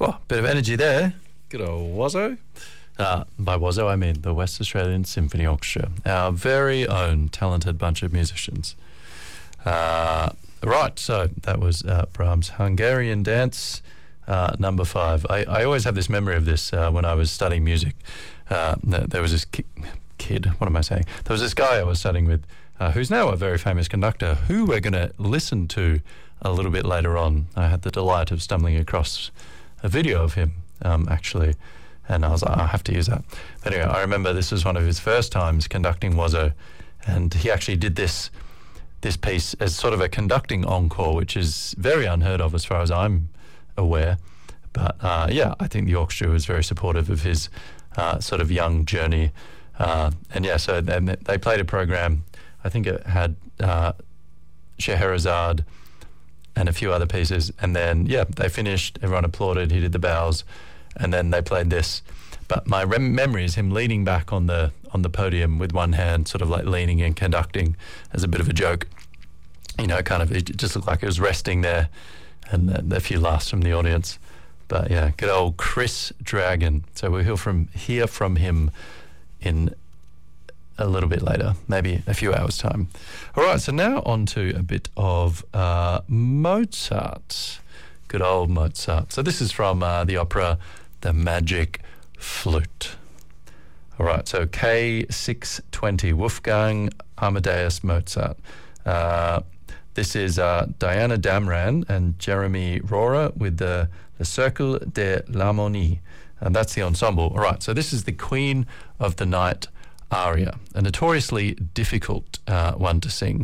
Well, bit of energy there. Good old Wazzo. By Wazzo, I mean the West Australian Symphony Orchestra, our very own talented bunch of musicians. Right, so that was Brahms' Hungarian Dance, number 5. I always have this memory of this when I was studying music. There was this kid, what am I saying? There was this guy I was studying with who's now a very famous conductor who we're going to listen to a little bit later on. I had the delight of stumbling across a video of him, actually, and I was like, I have to use that. But anyway, I remember this was one of his first times conducting Wazzo, and he actually did this piece as sort of a conducting encore, which is very unheard of as far as I'm aware. But yeah, I think the orchestra was very supportive of his sort of young journey. And yeah, so then they played a program. I think it had Scheherazade and a few other pieces. And then, yeah, they finished. Everyone applauded. He did the bows. And then they played this. But my memory is him leaning back on the podium with one hand, sort of like leaning and conducting as a bit of a joke. You know, kind of, it just looked like it was resting there, and a few laughs from the audience. But yeah, good old Chris Dragon. So we'll hear from him in a little bit later, maybe a few hours' time. All right, so now on to a bit of Mozart. Good old Mozart. So this is from the opera The Magic Flute. All right, so K620, Wolfgang Amadeus Mozart. This is Diana Damran and Jeremy Rohrer with the Cercle de l'Harmonie, and that's the ensemble. All right, so this is the Queen of the Night aria, a notoriously difficult one to sing.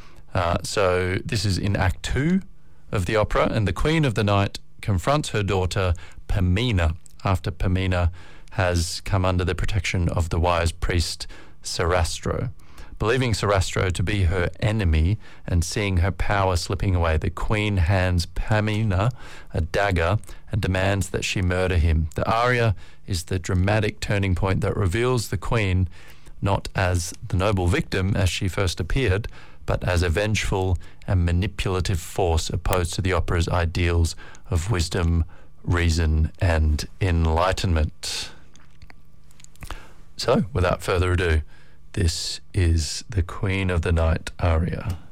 So this is in Act 2 of the opera, and the Queen of the Night confronts her daughter Pamina after Pamina has come under the protection of the wise priest Sarastro. Believing Sarastro to be her enemy and seeing her power slipping away, the queen hands Pamina a dagger and demands that she murder him. The aria is the dramatic turning point that reveals the queen not as the noble victim as she first appeared, but as a vengeful and manipulative force opposed to the opera's ideals of wisdom, reason, and enlightenment. So, without further ado, this is the Queen of the Night aria.